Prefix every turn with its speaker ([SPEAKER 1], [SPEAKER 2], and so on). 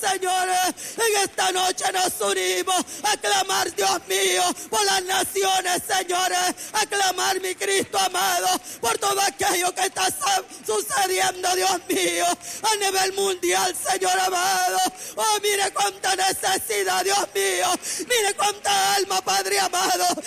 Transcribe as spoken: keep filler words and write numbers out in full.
[SPEAKER 1] señores, en esta noche nos unimos a clamar, Dios mío, por las naciones, señores, a clamar, mi Cristo amado, por todo aquello que está sucediendo, Dios mío, a nivel mundial, Señor amado. Oh, mire cuánta necesidad, Dios mío, mire cuánta alma, Padre amado,